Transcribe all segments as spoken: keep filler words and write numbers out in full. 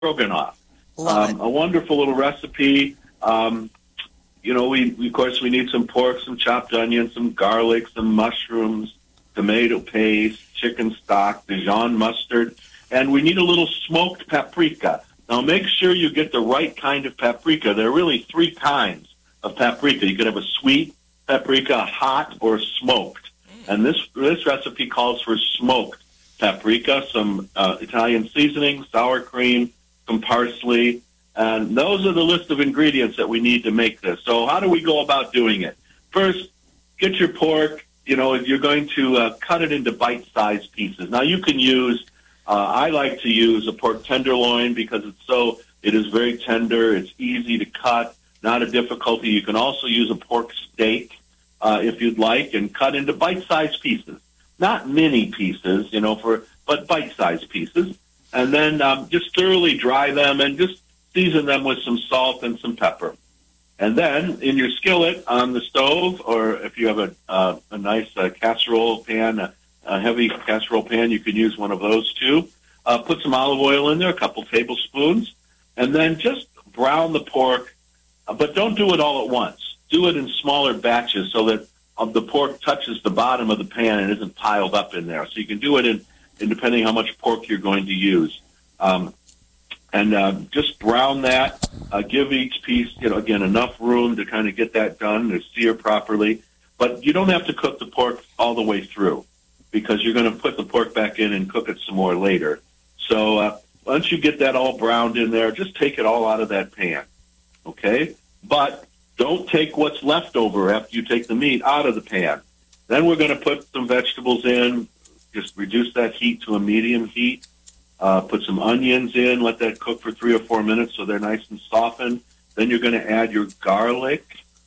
stroganoff. Love Um, it. a wonderful little recipe. Um, you know, we, we of course we need some pork, some chopped onions, some garlic, some mushrooms, tomato paste, chicken stock, Dijon mustard, and we need a little smoked paprika. Now, make sure you get the right kind of paprika. There are really three kinds of paprika. You could have a sweet paprika, hot, or smoked. And this this recipe calls for smoked paprika, some uh, Italian seasoning, sour cream, some parsley, and those are the list of ingredients that we need to make this. So how do we go about doing it? First, get your pork. You know, you're going to uh, cut it into bite-sized pieces. Now, you can use, uh, I like to use a pork tenderloin because it's so, it is very tender. It's easy to cut, not a difficulty. You can also use a pork steak uh, if you'd like, and cut into bite-sized pieces. Not mini pieces, you know, for but bite-sized pieces. And then um, just thoroughly dry them and just season them with some salt and some pepper. And then in your skillet on the stove, or if you have a, uh, a nice uh, casserole pan, a, a heavy casserole pan, you can use one of those too. Uh, put some olive oil in there, a couple tablespoons, and then just brown the pork, uh, but don't do it all at once. Do it in smaller batches so that uh, the pork touches the bottom of the pan and isn't piled up in there. So you can do it in, in depending how much pork you're going to use. Um, And uh, just brown that. Uh, give each piece, you know, again, enough room to kind of get that done, to sear properly. But you don't have to cook the pork all the way through because you're going to put the pork back in and cook it some more later. So uh, once you get that all browned in there, just take it all out of that pan, okay? But don't take what's left over after you take the meat out of the pan. Then we're going to put some vegetables in, just reduce that heat to a medium heat. Uh, put some onions in, let that cook for three or four minutes so they're nice and softened. Then you're going to add your garlic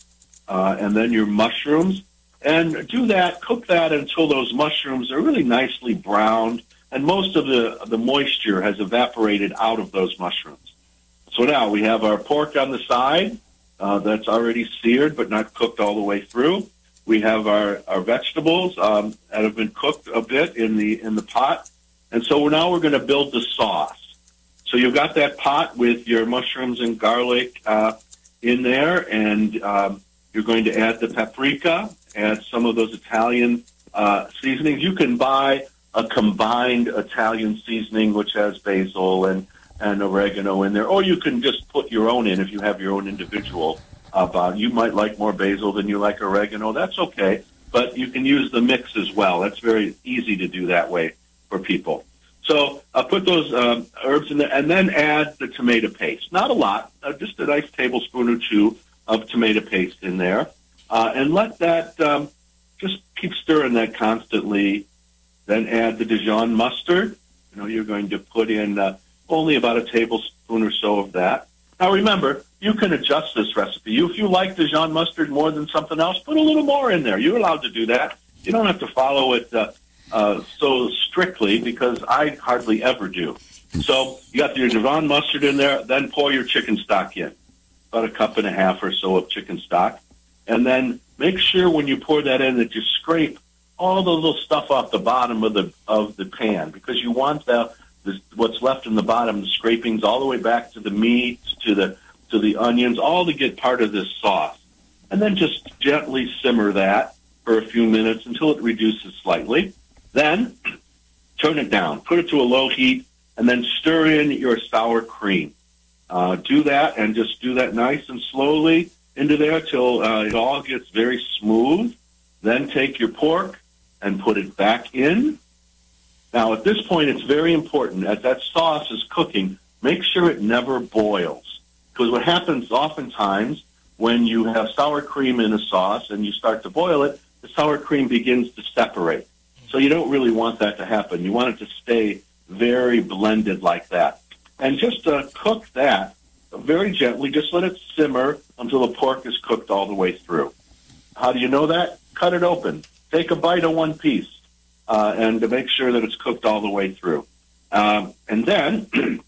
uh, and then your mushrooms. And do that, cook that until those mushrooms are really nicely browned and most of the, the moisture has evaporated out of those mushrooms. So now we have our pork on the side uh, that's already seared but not cooked all the way through. We have our, our vegetables um, that have been cooked a bit in the in the pot. And so now we're going to build the sauce. So you've got that pot with your mushrooms and garlic uh, in there, and um, you're going to add the paprika, add some of those Italian uh, seasonings. You can buy a combined Italian seasoning, which has basil and, and oregano in there, or you can just put your own in if you have your own individual. Uh, you might like more basil than you like oregano. That's okay, but you can use the mix as well. That's very easy to do that way for people. So uh, put those um, herbs in there and then add the tomato paste. Not a lot, uh, just a nice tablespoon or two of tomato paste in there. Uh, and let that, um, just keep stirring that constantly. Then add the Dijon mustard. You know, you're going to put in uh, only about a tablespoon or so of that. Now remember, you can adjust this recipe. You, if you like Dijon mustard more than something else, put a little more in there. You're allowed to do that. You don't have to follow it uh, Uh, so strictly because I hardly ever do. So you got your Dijon mustard in there, then pour your chicken stock in, about a cup and a half or so of chicken stock. And then make sure when you pour that in that you scrape all the little stuff off the bottom of the of the pan because you want the, the what's left in the bottom, the scrapings all the way back to the meat, to the to the onions, all to get part of this sauce. And then just gently simmer that for a few minutes until it reduces slightly. Then turn it down, put it to a low heat, and then stir in your sour cream. Uh, do that and just do that nice and slowly into there till uh, it all gets very smooth. Then take your pork and put it back in. Now, at this point, it's very important, as that sauce is cooking, make sure it never boils. Because what happens oftentimes when you have sour cream in a sauce and you start to boil it, the sour cream begins to separate. So you don't really want that to happen. You want it to stay very blended like that. And just uh, cook that very gently. Just let it simmer until the pork is cooked all the way through. How do you know that? Cut it open. Take a bite of one piece uh, and to make sure that it's cooked all the way through. Um, and then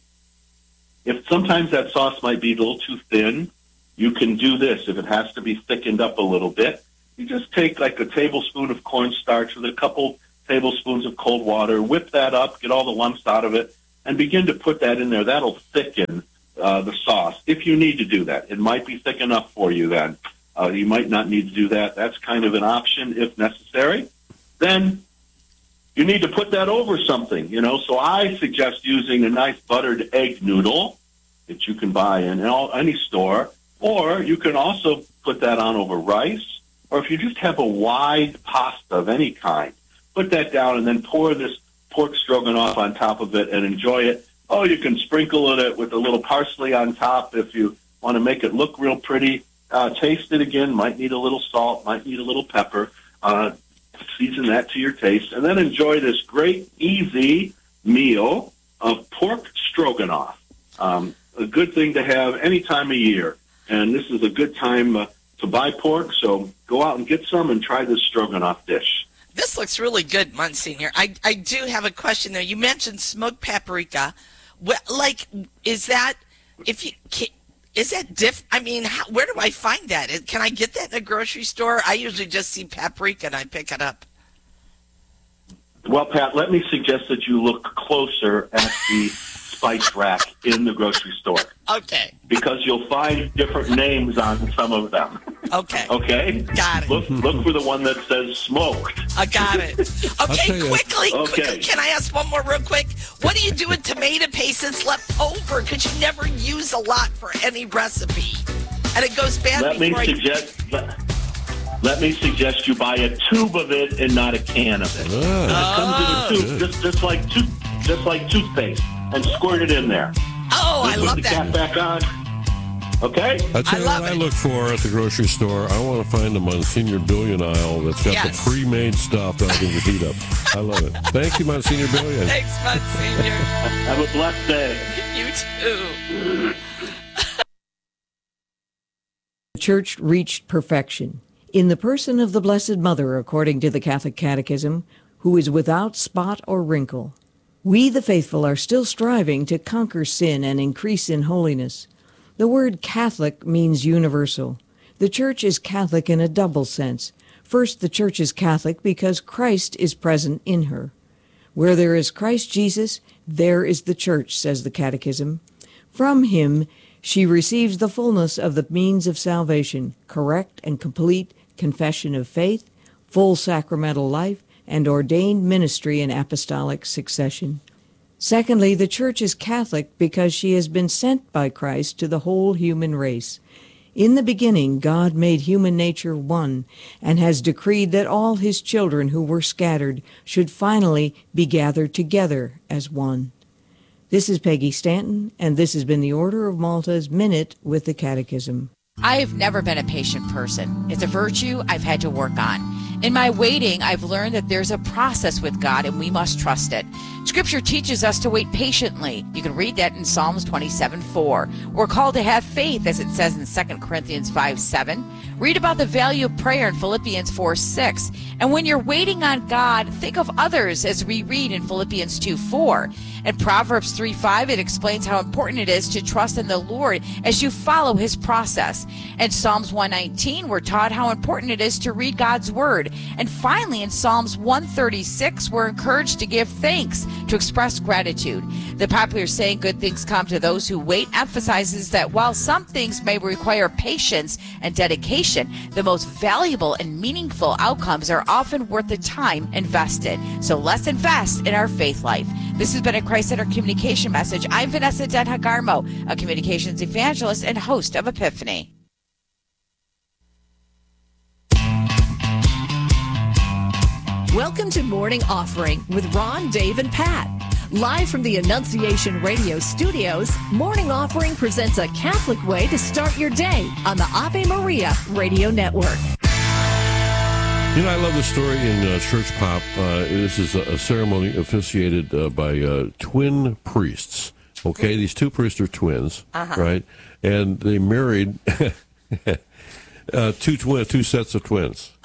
if sometimes that sauce might be a little too thin, you can do this. If it has to be thickened up a little bit, you just take like a tablespoon of cornstarch with a couple tablespoons of cold water, whip that up, get all the lumps out of it, and begin to put that in there. That'll thicken uh, the sauce if you need to do that. It might be thick enough for you then. Uh, you might not need to do that. That's kind of an option if necessary. Then you need to put that over something, you know. So I suggest using a nice buttered egg noodle that you can buy in all, any store, or you can also put that on over rice, or if you just have a wide pasta of any kind, put that down and then pour this pork stroganoff on top of it and enjoy it. Oh, you can sprinkle it with a little parsley on top if you want to make it look real pretty. Uh, taste it again. Might need a little salt, might need a little pepper. Uh, season that to your taste, and then enjoy this great, easy meal of pork stroganoff. Um, a good thing to have any time of year, and this is a good time uh, to buy pork, so go out and get some and try this stroganoff dish. This looks really good, Monsignor. I, I do have a question there. You mentioned smoked paprika. Well, like, is that, if you, can, is that diff, I mean, how, where do I find that? Can I get that in a grocery store? I usually just see paprika and I pick it up. Well, Pat, let me suggest that you look closer at the spice rack in the grocery store. Okay. Because you'll find different names on some of them. Okay. Okay? Got it. Look look for the one that says smoked. I got it. Okay, quickly. Okay. Quickly, can I ask one more real quick? What do you do with tomato paste that's left over? Because you never use a lot for any recipe. And it goes bad Let me before suggest... Let, let me suggest you buy a tube of it and not a can of it. Oh. It comes in a tube, just, just like tooth, just like toothpaste, and squirt it in there. Oh, I Just love put the that. cap back on. Okay? I tell I you love what I it. look for at the grocery store. I want to find the Monsignor Billion aisle that's got Yes. the pre-made stuff that I can just heat up. I love it. Thank you, Monsignor Billion. Thanks, Monsignor. Have a blessed day. You too. The church reached perfection in the person of the Blessed Mother, according to the Catholic Catechism, who is without spot or wrinkle. We, the faithful, are still striving to conquer sin and increase in holiness. The word Catholic means universal. The Church is Catholic in a double sense. First, the Church is Catholic because Christ is present in her. Where there is Christ Jesus, there is the Church, says the Catechism. From him, she receives the fullness of the means of salvation, correct and complete confession of faith, full sacramental life, and ordained ministry in apostolic succession. Secondly, the Church is Catholic because she has been sent by Christ to the whole human race. In the beginning, God made human nature one and has decreed that all his children who were scattered should finally be gathered together as one. This is Peggy Stanton, and this has been the Order of Malta's Minute with the Catechism. I have never been a patient person. It's a virtue I've had to work on. In my waiting, I've learned that there's a process with God and we must trust it. Scripture teaches us to wait patiently. You can read that in Psalms twenty-seven four. We're called to have faith, as it says in Second Corinthians five seven. Read about the value of prayer in Philippians four six. And when you're waiting on God, think of others, as we read in Philippians two four. In Proverbs three five, it explains how important it is to trust in the Lord as you follow his process. In Psalms one nineteen, we're taught how important it is to read God's word. And finally, in Psalms one thirty-six, we're encouraged to give thanks, to express gratitude. The popular saying, good things come to those who wait, emphasizes that while some things may require patience and dedication, the most valuable and meaningful outcomes are often worth the time invested. So let's invest in our faith life. This has been a Christ-Centered Communication Message. I'm Vanessa Denhagarmo, a communications evangelist and host of Epiphany. Welcome to Morning Offering with Ron, Dave, and Pat. Live from the Annunciation Radio studios, Morning Offering presents a Catholic way to start your day on the Ave Maria Radio Network. You know, I love the story in uh, Church Pop. Uh, this is a, a ceremony officiated uh, by uh, twin priests. Okay, these two priests are twins, Uh-huh. right? And they married uh, two twin, two sets of twins.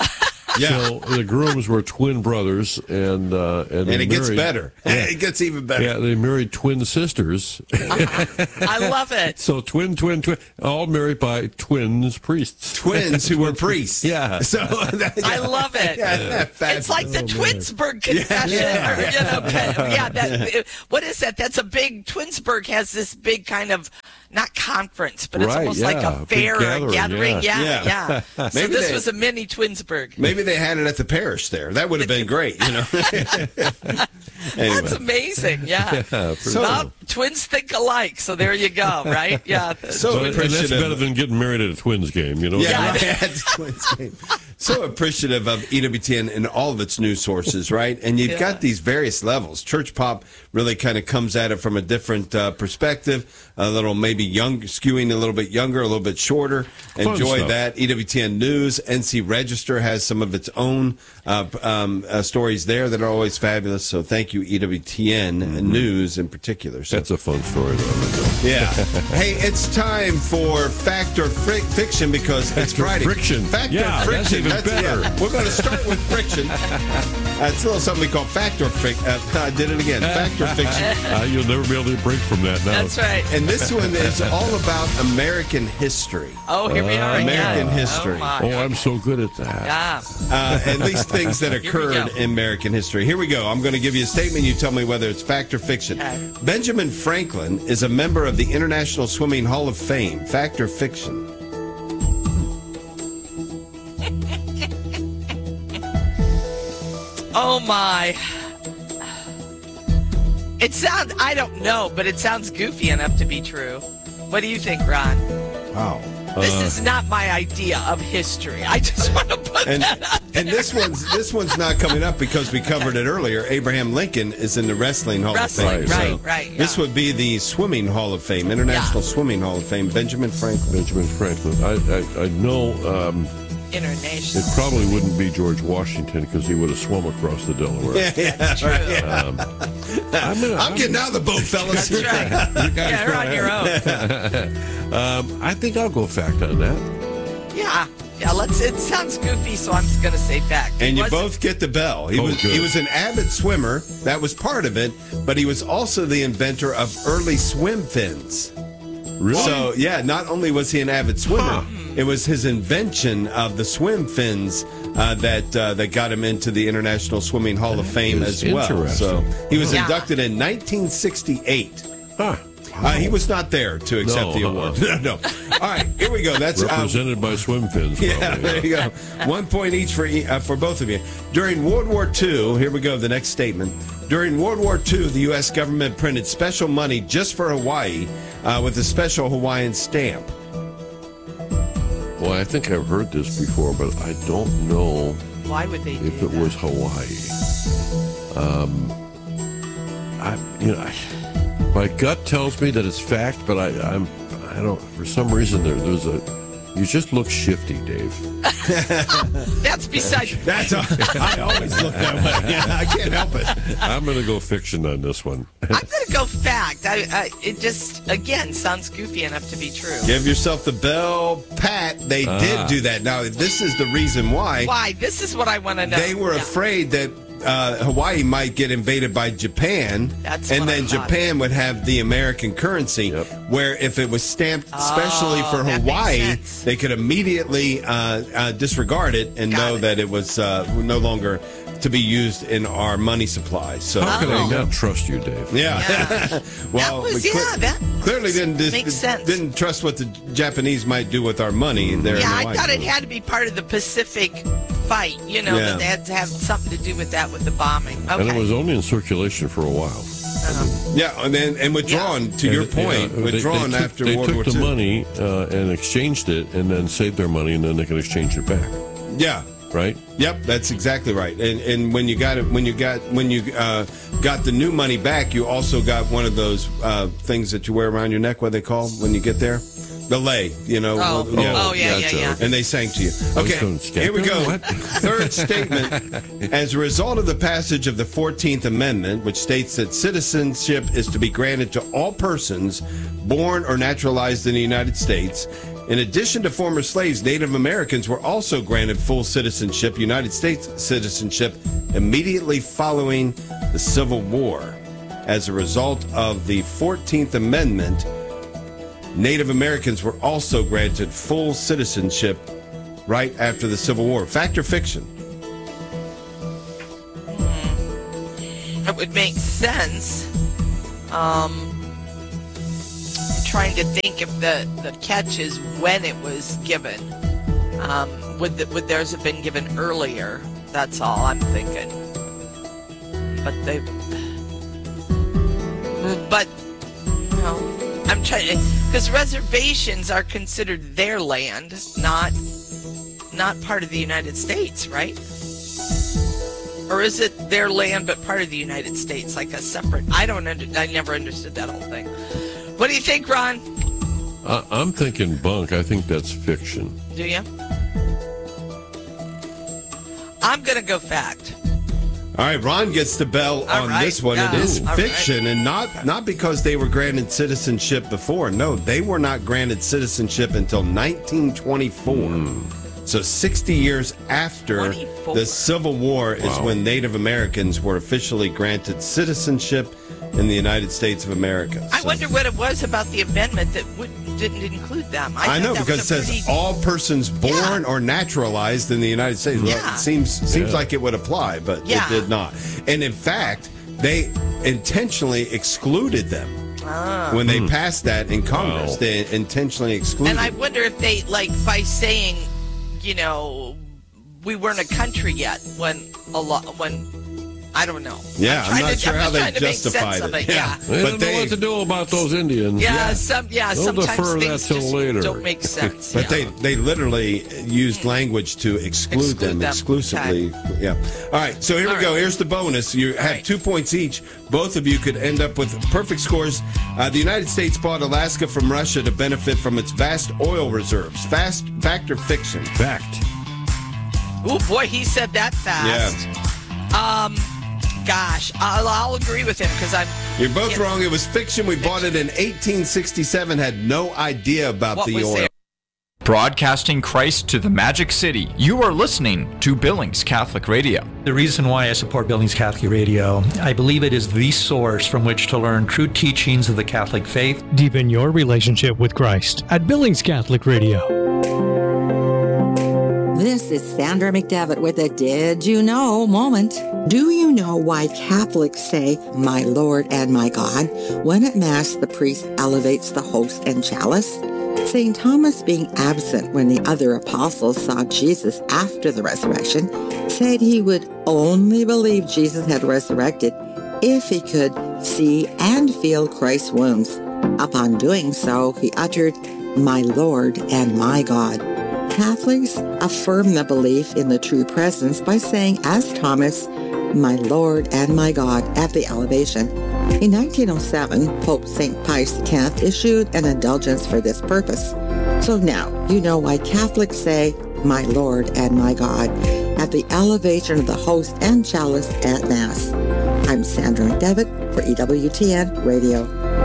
Yeah. So the Grooms were twin brothers, and uh, and, they And it gets married- better. It gets even better. Yeah, they married twin sisters. I love it. So twin, twin, twin, all married by twins priests. Twins who were priests. Yeah. So that, I love it. Yeah, isn't that It's like the fabulous? Twinsburg confession. Yeah. Or, you know, kind of- yeah, that, what is that? That's a big, Twinsburg has this big kind of, not conference, but it's Right, almost yeah, like a a big fair, gathering, a gathering. yeah. Yeah, Yeah. yeah. So Maybe this they- was a mini Twinsburg. Maybe they had it at the parish there. That would have been great, you know. That's Anyway. amazing. Yeah. Yeah, pretty So- Well, twins think alike, so there you go, right? Yeah. So But- and that's appreciative. better than getting married at a Twins game, you know? Yeah, Yeah. right. That's Twins game. So appreciative of E W T N and all of its news sources, right? And you've Yeah. got these various levels. Church Pop really kind of comes at it from a different uh, perspective, a little maybe young, skewing a little bit younger, a little bit shorter. Fun Enjoy stuff. that. E W T N News, N C Register has some of its own uh, um, uh, stories there that are always fabulous. So thank you, E W T N News in particular. So That's a fun story, though. yeah. Hey, it's time for Fact or Fric- Fiction because it's Fact or Friday. Friction. Fact Yeah, or that's Friction. even better. yeah. We're going to start with friction. Uh, it's a little something we call Fact or Fiction. Uh, I did it again. Fact or Fiction. Uh, you'll never be able to break from that now. That's right. And this one is all about American history. Oh, here we are again. American history. Oh, my. Oh, I'm so good at that. Yeah. Uh, at least things that Here we occurred go. in American history. Here we go. I'm going to give you a statement. You tell me whether it's fact or fiction. Okay. Benjamin Franklin is a member of the International Swimming Hall of Fame. Fact or fiction? Oh my. It sounds, I don't know, but it sounds goofy enough to be true. What do you think, Ron? Wow. This is not my idea of history. I just want to put And that out there. and this one's this one's not coming up because we covered it earlier. Abraham Lincoln is in the Wrestling Hall Wrestling, of Fame. right, right, yeah. This would be the Swimming Hall of Fame, International Yeah. Swimming Hall of Fame. Benjamin Franklin. Benjamin Franklin. I, I, I know um, International. it probably wouldn't be George Washington because he would have swum across the Delaware. Yeah, yeah, That's true. right. Um, I'm, gonna, I'm getting out of the boat, fellas. That's right. Yeah, you're on your own. Um, I think I'll go fact on that. Yeah. Yeah, let's, it sounds goofy, so I'm just going to say fact. And you Was- both get the bell. He Oh, was good. he was an avid swimmer. That was part of it, but he was also the inventor of early swim fins. Really? So yeah, not only was he an avid swimmer, it was his invention of the swim fins uh, that uh, that got him into the International Swimming Hall of Fame is as well. So interesting. he was Yeah. inducted in nineteen sixty-eight. Huh. Uh, he was not there to accept No, the uh-uh. award. No, no. All right, here we go. That's uh, Represented by swim fins. yeah, probably, there you go. One point each for e- uh, for both of you. During World War Two, here we go, the next statement. During World War Two, the U S government printed special money just for Hawaii uh, with a special Hawaiian stamp. Well, I think I've heard this before, but I don't know Why would they do if it that? was Hawaii. Um, I, you know, I, my gut tells me that it's fact, but I, I'm, I don't. For some reason, there, there's a. You just look shifty, Dave. That's beside. That's a, I always look that way. Yeah, I can't help it. I'm going to go fiction on this one. I'm going to go fact. I, I, it just, again, sounds goofy enough to be true. Give yourself the bell, Pat. They did Ah. do that. Now, this is the reason why. Why? This is what I want to know. They were Yeah. afraid that uh, Hawaii might get invaded by Japan, That's and what I then thought. Japan would have the American currency, Yep. where if it was stamped specially for Oh, that makes Hawaii, sense. they could immediately uh, uh, disregard it and Got know it. that it was uh, no longer to be used in our money supply. So, How can I Oh. not trust you, Dave? yeah. Yeah. well, That was- we cle- yeah, that clearly didn't dis- makes sense. didn't trust what the Japanese might do with our money there in Yeah, I Hawaii. thought it had to be part of the Pacific fight, you know, Yeah. that they had to have something to do with that, with the bombing. Okay. And it was only in circulation for a while. Yeah, and then and withdrawn. To your And, point, yeah, they- withdrawn they took, after they World took War the Two. money uh, and exchanged it, and then saved their money, and then they could exchange it back. Yeah. Right? Yep, that's exactly right. And and when you got it, when you got when you uh, got the new money back, you also got one of those uh, things that you wear around your neck. What they call when you get there, the lei. You know. Oh, well, yeah. oh, yeah, yeah, gotcha. yeah. And they sang to you. was Okay, doing here we go. What? Third statement. As a result of the passage of the fourteenth Amendment, which states that citizenship is to be granted to all persons born or naturalized in the United States, In addition to former slaves, Native Americans were also granted full citizenship, United States citizenship, immediately following the Civil War. As a result of the fourteenth Amendment, Native Americans were also granted full citizenship right after the Civil War. Fact or fiction? It would make sense. Um, I'm trying to think if the, the catch is when it was given. Um, would, the, would theirs have been given earlier? That's all I'm thinking. But they... But, no, I'm trying to... Because reservations are considered their land, not, not part of the United States, right? Or is it their land but part of the United States, like a separate? I don't. Under, I never understood that whole thing. What do you think, Ron? I, I'm thinking bunk. I think that's fiction. Do you? I'm gonna go fact. All right, Ron gets the bell All on right, this one. yeah. It is All fiction, right. and not not because they were granted citizenship before. No, they were not granted citizenship until nineteen twenty-four. Mm. So sixty years after twenty-four. The Civil War is Wow. when Native Americans were officially granted citizenship in the United States of America. I So- wonder what it was about the amendment that would, didn't include them. I, I thought know, that because it was a says pretty- all persons born Yeah. or naturalized in the United States. Well, Yeah. it seems seems Yeah. like it would apply, but Yeah. it did not. And in fact, they intentionally excluded them. When they passed that in Congress, Wow. they intentionally excluded And I wonder if they, like, by saying, you know, we weren't a country yet when a lot when I don't know. Yeah, I'm trying not to- sure I'm how just they trying to make sense justified of it. it. Yeah. Yeah. They But don't know they- what to do about those Indians. Yeah, Yeah. some yeah, They'll sometimes defer that things till just later. don't make sense. But yeah. they, they literally used language to exclude, Exclude them, them. exclusively. Yeah. All right. So here All we go. right. Here's the bonus. You have right. two points each. Both of you could end up with perfect scores. Uh, the United States bought Alaska from Russia to benefit from its vast oil reserves. Fast fact or fiction? Fact. Oh boy, he said that fast. Um, gosh, I'll, I'll agree with him because I'm. You're both Yeah. wrong. It was fiction. We bought it in eighteen sixty-seven. Had no idea about What the was oil. there? Broadcasting Christ to the Magic City. You are listening to Billings Catholic Radio. The reason why I support Billings Catholic Radio, I believe it is the source from which to learn true teachings of the Catholic faith. Deepen your relationship with Christ at Billings Catholic Radio. This is Sandra McDevitt with a Did You Know moment. Do you know why Catholics say, my Lord and my God, when at Mass the priest elevates the host and chalice? Saint Thomas, being absent when the other apostles saw Jesus after the resurrection, said he would only believe Jesus had resurrected if he could see and feel Christ's wounds. Upon doing so, he uttered, my Lord and my God. Catholics affirm the belief in the true presence by saying, as Thomas, my Lord and my God at the elevation. In nineteen oh seven, Pope Saint Pius X issued an indulgence for this purpose. So now you know why Catholics say, my Lord and my God, at the elevation of the host and chalice at Mass. I'm Sandra McDevitt for E W T N Radio.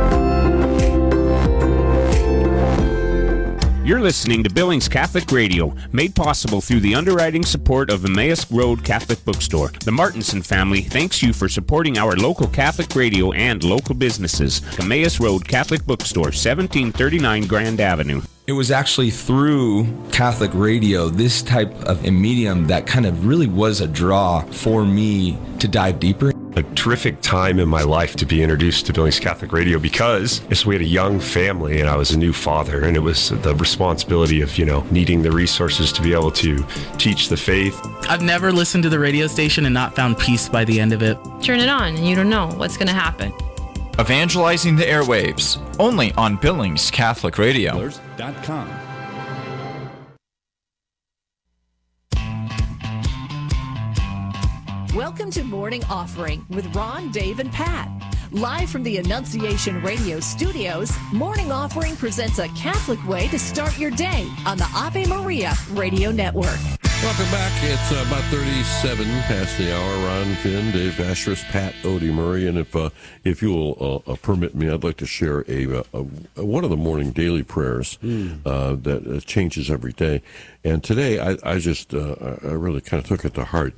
You're listening to Billings Catholic Radio, made possible through the underwriting support of Emmaus Road Catholic Bookstore. The Martinson family thanks you for supporting our local Catholic radio and local businesses. Emmaus Road Catholic Bookstore, seventeen thirty-nine Grand Avenue. It was actually through Catholic radio, this type of a medium, that kind of really was a draw for me to dive deeper. A terrific time in my life to be introduced to Billings Catholic Radio because yes, we had a young family and I was a new father, and it was the responsibility of, you know, needing the resources to be able to teach the faith. I've never listened to the radio station and not found peace by the end of it. Turn it on and you don't know what's going to happen. Evangelizing the airwaves, only on Billings Catholic Radio. dot com. Welcome to Morning Offering with Ron, Dave, and Pat. Live from the Annunciation Radio studios, Morning Offering presents a Catholic way to start your day on the Ave Maria Radio Network. Welcome back. It's uh, about thirty-seven past the hour. Ron Finn, Dave Ashurst, Pat Odie Murray, and if uh, if you will uh, uh, permit me, I'd like to share a, a, a one of the morning daily prayers mm. uh, that uh, changes every day. And today, I, I just uh, I really kind of took it to heart.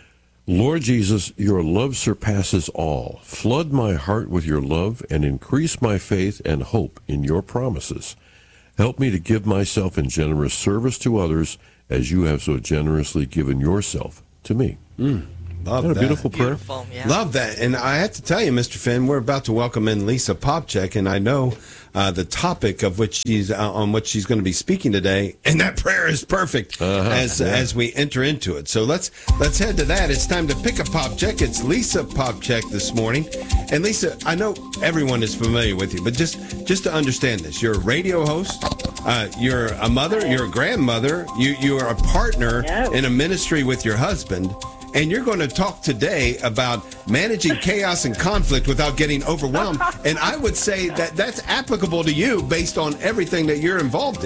Lord Jesus, your love surpasses all. Flood my heart with your love and increase my faith and hope in your promises. Help me to give myself in generous service to others as you have so generously given yourself to me. Mm, love Isn't that a that. beautiful prayer? Beautiful, yeah. Love that. And I have to tell you, Mister Finn, we're about to welcome in Lisa Popcak, and I know uh, the topic of which she's uh, on which she's going to be speaking today, and that prayer is perfect uh-huh, as yeah. as we enter into it. So let's let's head to that. It's time to pick a Popcak. It's Lisa Popcak this morning. And Lisa, I know everyone is familiar with you, but just just to understand this, you're a radio host. Uh, you're a mother, you're a grandmother, you, you are a partner yes. in a ministry with your husband, and you're going to talk today about managing chaos and conflict without getting overwhelmed. And I would say that that's applicable to you based on everything that you're involved in.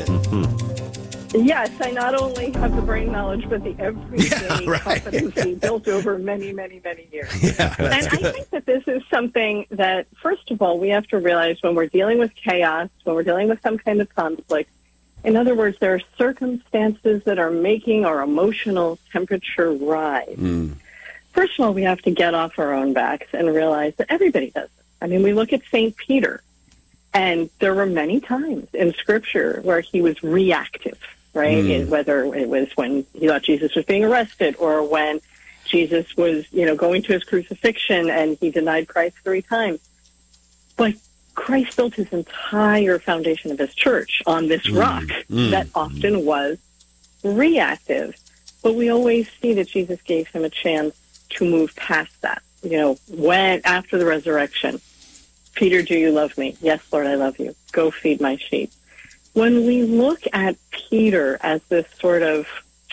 Mm-hmm. Yes, I not only have the brain knowledge, but the everyday yeah, right. competency built over many, many, many years. Yeah, and I think that this is something that, first of all, we have to realize when we're dealing with chaos, when we're dealing with some kind of conflict. In other words, there are circumstances that are making our emotional temperature rise. Mm. First of all, we have to get off our own backs and realize that everybody does it. I mean, we look at Saint Peter, and there were many times in Scripture where he was reactive. Right? Mm. It, whether it was when he thought Jesus was being arrested or when Jesus was, you know, going to his crucifixion and he denied Christ three times. But Christ built his entire foundation of his church on this mm. rock mm. that often was reactive. But we always see that Jesus gave him a chance to move past that. You know, when after the resurrection, Peter, do you love me? Yes, Lord, I love you. Go feed my sheep. When we look at Peter as this sort of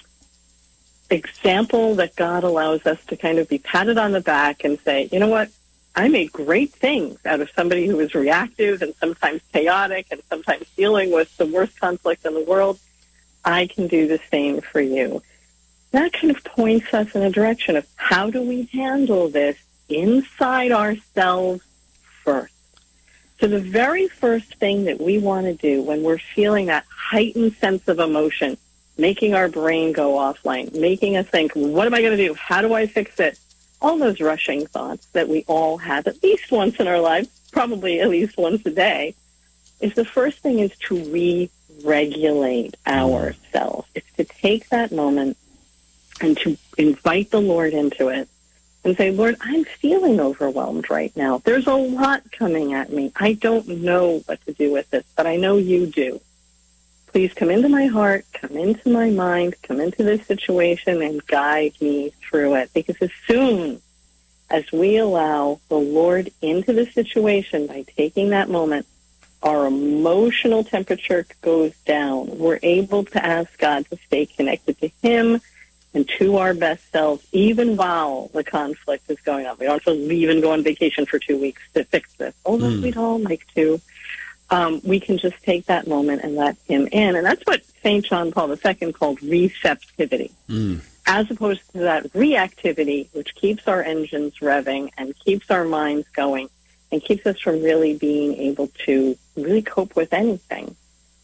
example that God allows us to kind of be patted on the back and say, you know what, I made great things out of somebody who was reactive and sometimes chaotic and sometimes dealing with the worst conflict in the world. I can do the same for you. That kind of points us in a direction of how do we handle this inside ourselves first. So the very first thing that we want to do when we're feeling that heightened sense of emotion, making our brain go offline, making us think, what am I going to do? How do I fix it? All those rushing thoughts that we all have at least once in our lives, probably at least once a day, is the first thing is to re-regulate ourselves. It's to take that moment and to invite the Lord into it. And say, Lord, I'm feeling overwhelmed right now. There's a lot coming at me. I don't know what to do with this, but I know you do. Please come into my heart, come into my mind, come into this situation and guide me through it. Because as soon as we allow the Lord into the situation by taking that moment, our emotional temperature goes down. We're able to ask God to stay connected to him and to our best selves, even while the conflict is going on. We don't have to leave and go on vacation for two weeks to fix this, although mm. we'd all like to. Um, we can just take that moment and let him in. And that's what Saint John Paul the Second called receptivity, mm. as opposed to that reactivity, which keeps our engines revving and keeps our minds going and keeps us from really being able to really cope with anything.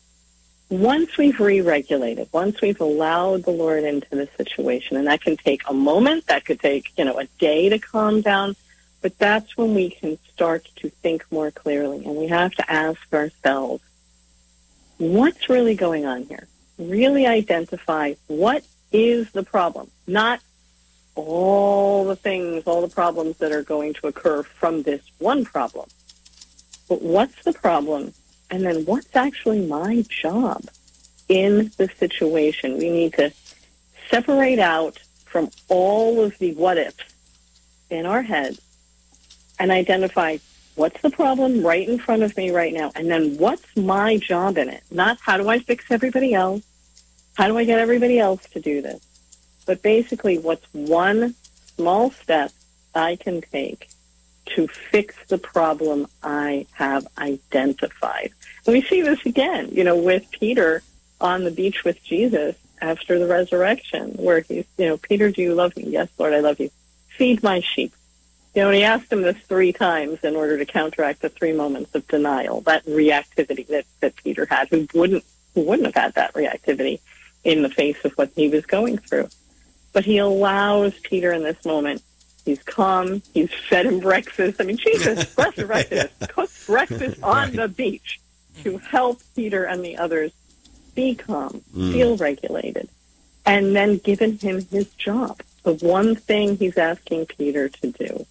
Once we've re-regulated, once we've allowed the Lord into the situation, and that can take a moment, that could take, you know, a day to calm down, but that's when we can start to think more clearly. And we have to ask ourselves, what's really going on here? Really identify what is the problem, not all the things, all the problems that are going to occur from this one problem. But what's the problem? And then what's actually my job in the situation? We need to separate out from all of the what-ifs in our heads and identify what's the problem right in front of me right now, and then what's my job in it? Not how do I fix everybody else? How do I get everybody else to do this? But basically, what's one small step I can take to fix the problem I have identified? And we see this again, you know, with Peter on the beach with Jesus after the resurrection, where he's, you know, Peter, do you love me? Yes, Lord, I love you. Feed my sheep. You know, and he asked him this three times in order to counteract the three moments of denial, that reactivity that, that Peter had, who wouldn't, who wouldn't have had that reactivity in the face of what he was going through. But he allows Peter in this moment. He's calm. He's fed him breakfast. I mean, Jesus resurrected us, cooked breakfast on Right. the beach to help Peter and the others be calm, Mm. feel regulated, and then given him his job, the one thing he's asking Peter to do.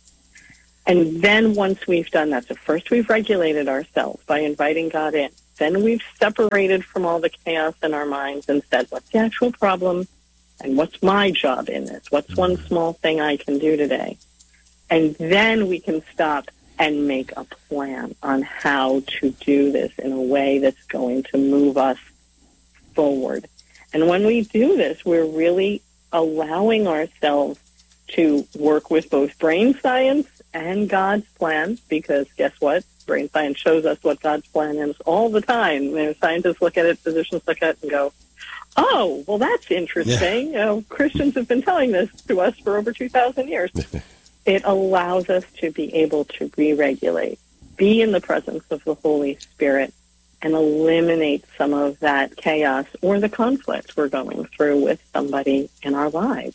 And then once we've done that, so first we've regulated ourselves by inviting God in. Then we've separated from all the chaos in our minds and said, what's the actual problem? And what's my job in this? What's one small thing I can do today? And then we can stop and make a plan on how to do this in a way that's going to move us forward. And when we do this, we're really allowing ourselves to work with both brain science and God's plan, because guess what? Brain science shows us what God's plan is all the time. You know, scientists look at it, physicians look at it and go, oh, well, that's interesting. Yeah. You know, Christians have been telling this to us for over two thousand years. It allows us to be able to re-regulate, be in the presence of the Holy Spirit, and eliminate some of that chaos or the conflict we're going through with somebody in our lives.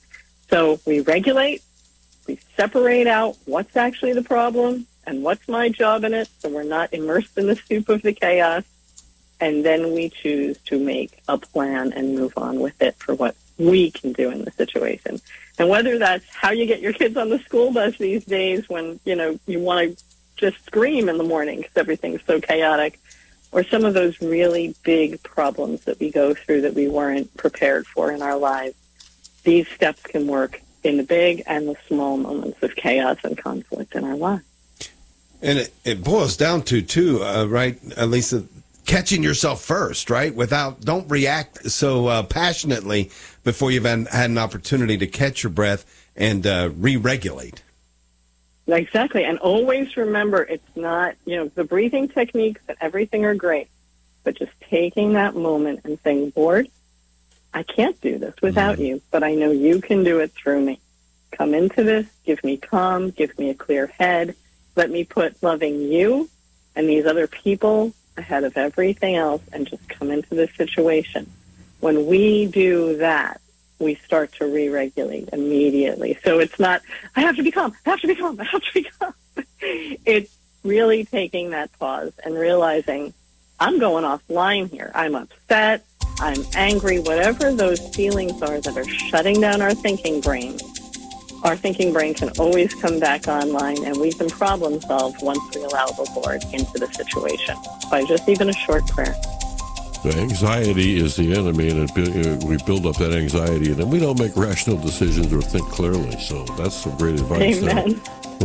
So we regulate, we separate out what's actually the problem and what's my job in it, so we're not immersed in the soup of the chaos, and then we choose to make a plan and move on with it for what we can do in the situation. And whether that's how you get your kids on the school bus these days when, you know, you want to just scream in the morning because everything's so chaotic, or some of those really big problems that we go through that we weren't prepared for in our lives, these steps can work in the big and the small moments of chaos and conflict in our lives. And it, it boils down to, too, uh, right, Lisa, catching yourself first, right? Without, don't react so uh, passionately before you've had, had an opportunity to catch your breath and uh, re-regulate. Exactly. And always remember, it's not, you know, the breathing techniques and everything are great, but just taking that moment and saying, Lord, I can't do this without you, but I know you can do it through me. Come into this, give me calm, give me a clear head. Let me put loving you and these other people ahead of everything else and just come into this situation. When we do that, we start to re-regulate immediately. So it's not, I have to be calm, I have to be calm, I have to be calm. It's really taking that pause and realizing I'm going offline here. I'm upset, I'm angry, whatever those feelings are that are shutting down our thinking brain. Our thinking brain can always come back online, and we can problem solve once we allow the Lord into the situation by just even a short prayer. The anxiety is the enemy, and it, we build up that anxiety, and then we don't make rational decisions or think clearly. So that's some great advice. Amen.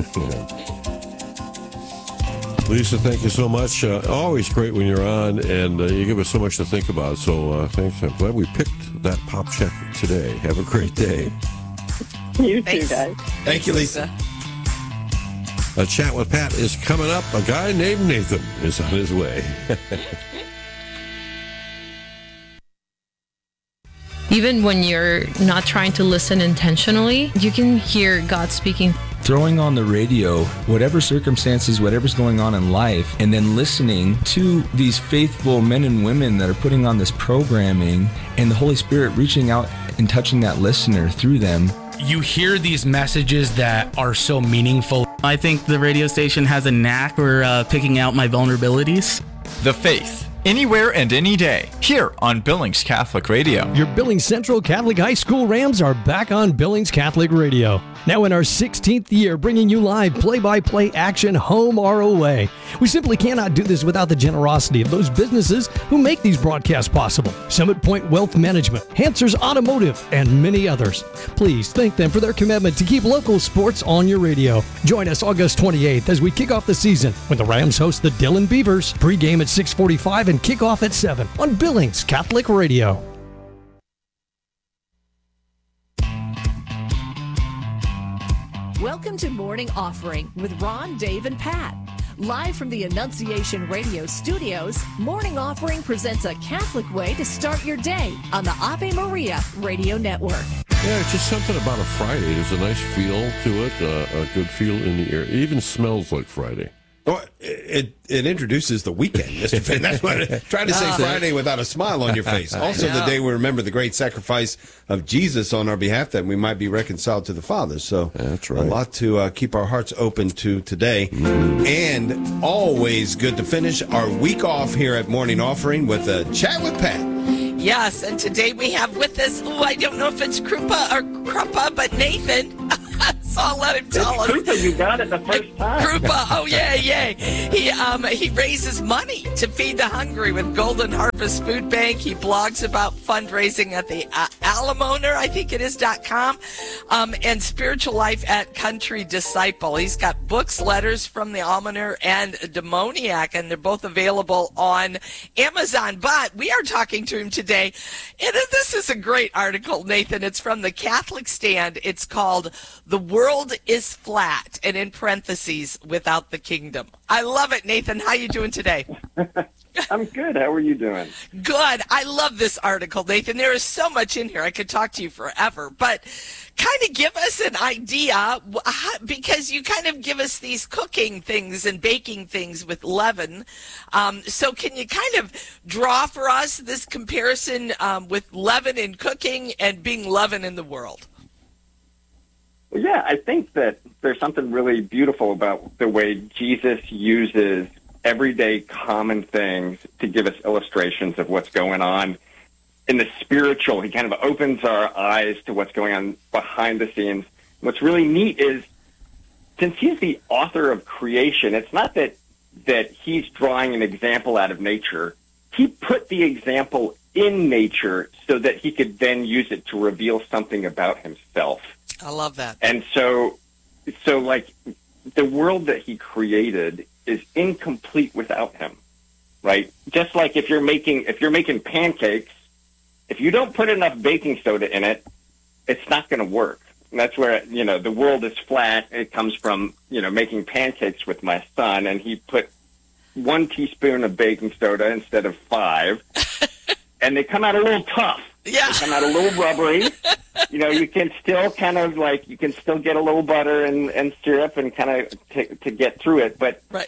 Lisa, thank you so much. Uh, always great when you're on, and uh, you give us so much to think about. So uh, thanks. I'm glad we picked that pop check today. Have a great day. You Thanks. too, guys. Thank you, Lisa. A Chat with Pat is coming up. A guy named Nathan is on his way. Even when you're not trying to listen intentionally, you can hear God speaking. Throwing on the radio, whatever circumstances, whatever's going on in life, and then listening to these faithful men and women that are putting on this programming, and the Holy Spirit reaching out and touching that listener through them. You hear these messages that are so meaningful. I think the radio station has a knack for uh, picking out my vulnerabilities. The Faith, anywhere and any day, here on Billings Catholic Radio. Your Billings Central Catholic High School Rams are back on Billings Catholic Radio. Now in our sixteenth year, bringing you live play-by-play action home or away. We simply cannot do this without the generosity of those businesses who make these broadcasts possible. Summit Point Wealth Management, Hansers Automotive, and many others. Please thank them for their commitment to keep local sports on your radio. Join us August twenty-eighth as we kick off the season when the Rams host the Dillon Beavers. Pre-game at six forty-five and kickoff at seven on Billings Catholic Radio. Welcome to Morning Offering with Ron, Dave, and Pat. Live from the Annunciation Radio studios, Morning Offering presents a Catholic way to start your day on the Ave Maria Radio Network. Yeah, it's just something about a Friday. There's a nice feel to it, uh, a good feel in the air. It even smells like Friday. Well, it it introduces the weekend, Mister Finn. That's what I try to say. Uh, Friday without a smile on your face. Also, the day we remember the great sacrifice of Jesus on our behalf, that we might be reconciled to the Father. So that's right. A lot to uh, keep our hearts open to today, mm. and always good to finish our week off here at Morning Offering with a chat with Pat. Yes, and today we have with us, oh, I don't know if it's Krupa or Krupa, but Nathan. So I'll let him tell us. Krupa, you got it the first time. Krupa, oh yeah, yeah. He um he raises money to feed the hungry with Golden Harvest Food Bank. He blogs about fundraising at the uh, Alamoner, I think it is dot com, um, and Spiritual Life at Country Disciple. He's got books, letters from the Almoner and Demoniac, and they're both available on Amazon. But we are talking to him today, and this is a great article, Nathan. It's from the Catholic Stand. It's called "The World is Flat," and in parentheses, "without the kingdom." I love it, Nathan. How you doing today? I'm good. How are you doing? Good. I love this article, Nathan. There is so much in here. I could talk to you forever, but kind of give us an idea, because you kind of give us these cooking things and baking things with leaven. Um, so can you kind of draw for us this comparison um, with leaven in cooking and being leaven in the world? Well, yeah, I think that there's something really beautiful about the way Jesus uses everyday common things to give us illustrations of what's going on in the spiritual. He kind of opens our eyes to what's going on behind the scenes. What's really neat is, since he's the author of creation, it's not that that he's drawing an example out of nature. He put the example in nature so that he could then use it to reveal something about himself. I love that. And so, so like the world that he created is incomplete without him, right? Just like if you're making if you're making pancakes, if you don't put enough baking soda in it, it's not going to work. And that's where, you know, the world is flat. It comes from, you know, making pancakes with my son, and he put one teaspoon of baking soda instead of five, and they come out a little tough. Yeah. They come out a little rubbery. You know, you can still kind of like, you can still get a little butter and, and syrup and kind of to, to get through it, but right.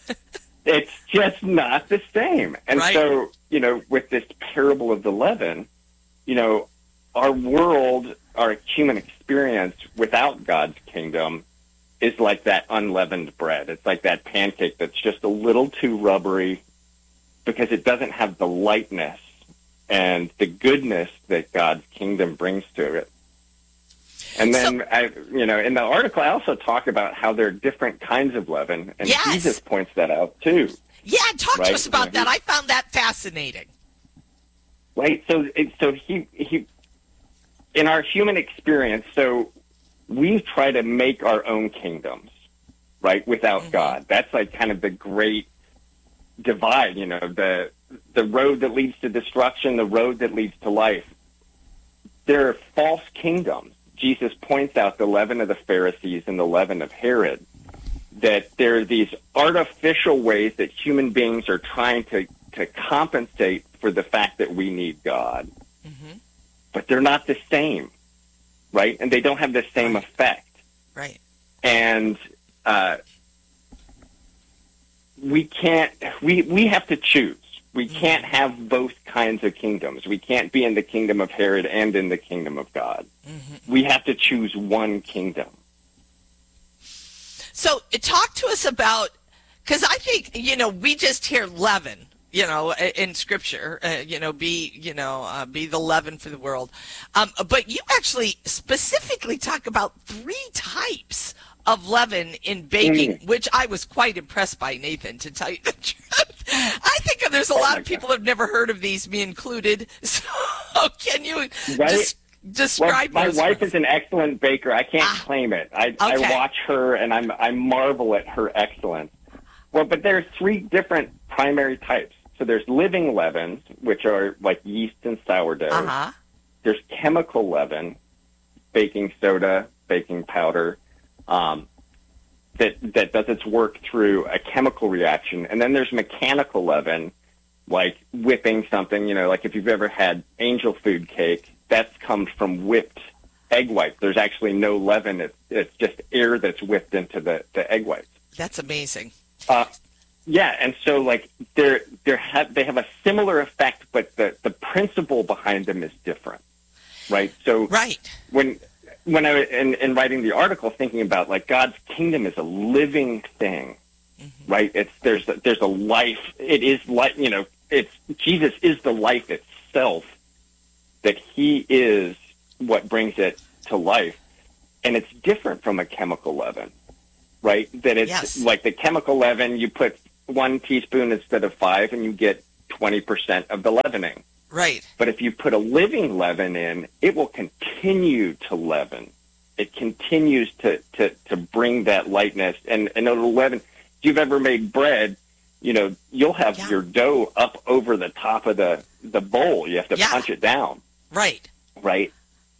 It's just not the same. And right. so, you know, with this parable of the leaven, you know, our world, our human experience without God's kingdom is like that unleavened bread. It's like that pancake that's just a little too rubbery because it doesn't have the lightness and the goodness that God's kingdom brings to it. And then, so, I, you know, in the article, I also talk about how there are different kinds of leaven, and yes. Jesus points that out too. Yeah, talk right? to us about you know, that. I found that fascinating. Right. So, so he he, in our human experience, so we try to make our own kingdoms, right, without mm-hmm. God. That's like kind of the great divide. You know, the the road that leads to destruction, the road that leads to life. There are false kingdoms. Jesus points out the leaven of the Pharisees and the leaven of Herod, that there are these artificial ways that human beings are trying to, to compensate for the fact that we need God. Mm-hmm. But they're not the same, right? And they don't have the same right. effect. Right. And uh, we can't, we, we have to choose. We mm-hmm. can't have both kinds of kingdoms. We can't be in the kingdom of Herod and in the kingdom of God. Mm-hmm. We have to choose one kingdom. So talk to us about, because I think, you know, we just hear leaven, you know, in Scripture, uh, you know, be, you know, uh, be the leaven for the world. Um, but you actually specifically talk about three types of leaven in baking, mm. which I was quite impressed by, Nathan, to tell you the truth. I think there's a lot of people who have never heard of these, me included. So can you right? des- describe well, my those wife ones? is an excellent baker. I can't ah, claim it. I, okay. I watch her, and I'm, I marvel at her excellence. Well, but there's three different primary types. So there's living leavens, which are like yeast and sourdough. Uh-huh. There's chemical leaven, baking soda, baking powder. Um, that that does its work through a chemical reaction, and then there's mechanical leaven, like whipping something. You know, like if you've ever had angel food cake, that comes from whipped egg whites. There's actually no leaven; it's, it's just air that's whipped into the, the egg whites. That's amazing. Uh, yeah, and so like they're they have they have a similar effect, but the the principle behind them is different, right? So right when. When I in, in writing the article, thinking about like God's kingdom is a living thing, mm-hmm. right? It's there's a, there's a life. It is like you know, it's Jesus is the life itself. That He is what brings it to life, and it's different from a chemical leaven, right? That it's yes. like the chemical leaven. You put one teaspoon instead of five, and you get twenty percent of the leavening. Right. But if you put a living leaven in, it will continue to leaven. It continues to, to, to bring that lightness. And, and it'll leaven. If you've ever made bread, you know, you'll have yeah. your dough up over the top of the, the bowl. You have to yeah. punch it down. Right. Right.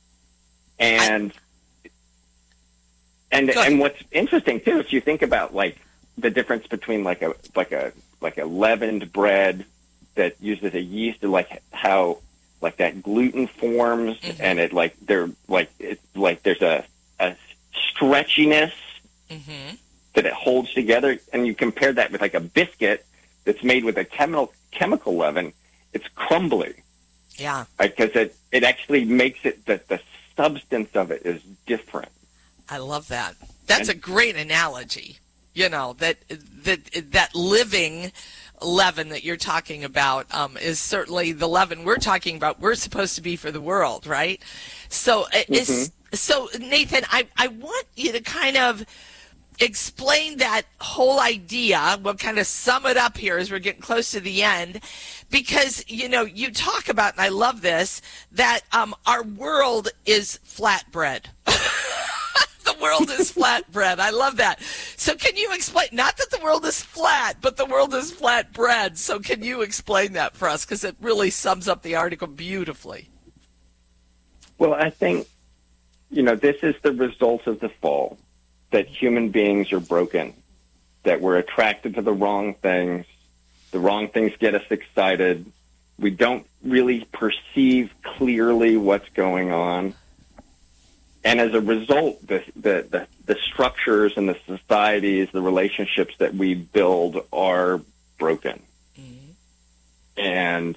And, I, and, Good. and what's interesting too, if you think about like the difference between like a, like a, like a leavened bread that uses a yeast, like how like that gluten forms, mm-hmm. and it like they're like it's like there's a, a stretchiness mm-hmm. that it holds together, and you compare that with like a biscuit that's made with a chemical chemical leaven, it's crumbly. Yeah, because it it actually makes it that the substance of it is different. I love that. That's and, a great analogy. You know that that that living leaven that you're talking about um, is certainly the leaven we're talking about. We're supposed to be for the world, right? So, mm-hmm. is, so Nathan, I, I want you to kind of explain that whole idea. We'll kind of sum it up here as we're getting close to the end, because, you know, you talk about, and I love this, that um, our world is flatbread. The world is flatbread. I love that. So can you explain, not that the world is flat, but the world is flatbread. So can you explain that for us? Because it really sums up the article beautifully. Well, I think, you know, this is the result of the fall, that human beings are broken, that we're attracted to the wrong things. The wrong things get us excited. We don't really perceive clearly what's going on. And as a result, the, the, the, the structures and the societies, the relationships that we build are broken. Mm-hmm. And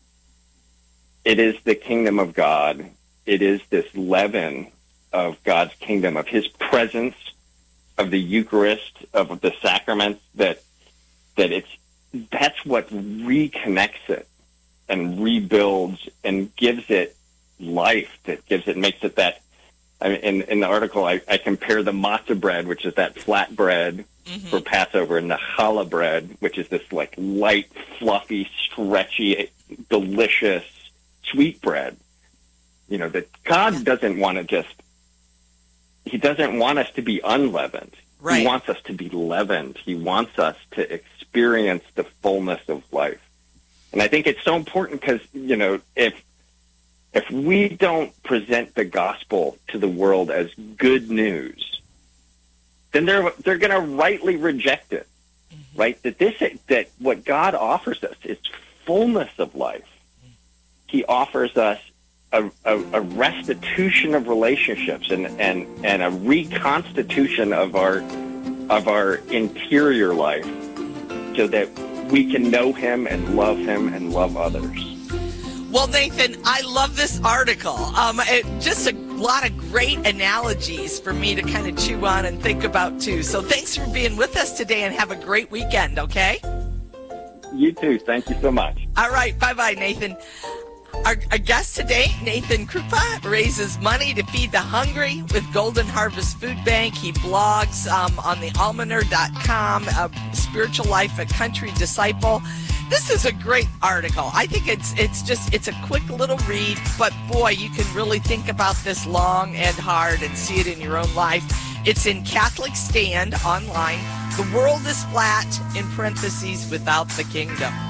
it is the kingdom of God. It is this leaven of God's kingdom, of His presence, of the Eucharist, of the sacraments, that that it's that's what reconnects it and rebuilds and gives it life, that gives it, makes it that. I mean, in, in the article, I, I compare the matzah bread, which is that flat bread mm-hmm. for Passover, and the challah bread, which is this like light, fluffy, stretchy, delicious sweet bread. You know, that God yeah. doesn't want to just, He doesn't want us to be unleavened. Right. He wants us to be leavened. He wants us to experience the fullness of life. And I think it's so important because, you know, if If we don't present the gospel to the world as good news, then they're they're going to rightly reject it, mm-hmm. right? That this that what God offers us is fullness of life. He offers us a, a, a restitution of relationships and, and, and a reconstitution of our of our interior life, so that we can know Him and love Him and love others. Well, Nathan, I love this article. Um, it, just a lot of great analogies for me to kind of chew on and think about, too. So thanks for being with us today, and have a great weekend, okay? You too. Thank you so much. All right. Bye-bye, Nathan. Our, our guest today, Nathan Krupa, raises money to feed the hungry with Golden Harvest Food Bank. He blogs um, on the almoner dot com, uh, Spiritual Life, a Country Disciple. This is a great article. I think it's it's just, it's a quick little read, but boy, you can really think about this long and hard and see it in your own life. It's in Catholic Stand online. The world is flat, in parentheses, without the kingdom.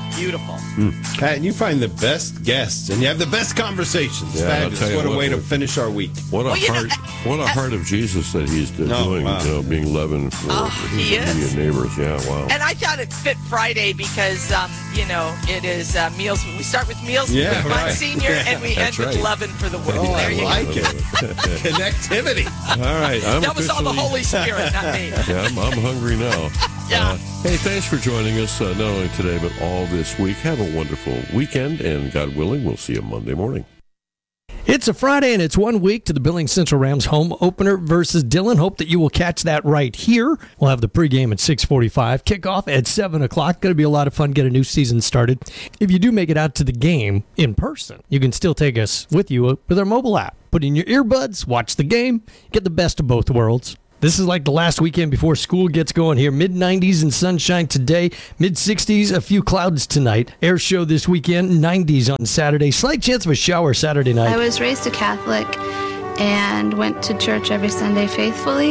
Beautiful. Mm. Pat, you find the best guests, and you have the best conversations. Yeah, I'll Fabulous. tell you What a what, way to what- finish our week. What a Well, you know, heart! What a heart of Jesus that he's uh, Oh, doing. wow. You know, being leaven for Oh, his he is. immediate neighbors. Yeah, wow. And I thought it fit Friday because, um, you know, it is uh, meals. We start with meals Yeah, with right. Monsignor, Yeah, and we end that's with right. leaven for the women. Oh, there I you like go. it. Connectivity. All right, I'm That was all the officially- Holy Spirit, not me. Yeah, I'm, I'm hungry now. Yeah. Uh, hey, thanks for joining us, uh, not only today, but all this week. Have a wonderful weekend, and God willing, we'll see you Monday morning. It's a Friday, and it's one week to the Billings Central Rams home opener versus Dillon. Hope that you will catch that right here. We'll have the pregame at six forty-five, kickoff at seven o'clock. Going to be a lot of fun, get a new season started. If you do make it out to the game in person, you can still take us with you with our mobile app. Put in your earbuds, watch the game, get the best of both worlds. This is like the last weekend before school gets going here. mid nineties and sunshine today. mid sixties, a few clouds tonight. Air show this weekend. nineties on Saturday. Slight chance of a shower Saturday night. I was raised a Catholic and went to church every Sunday faithfully.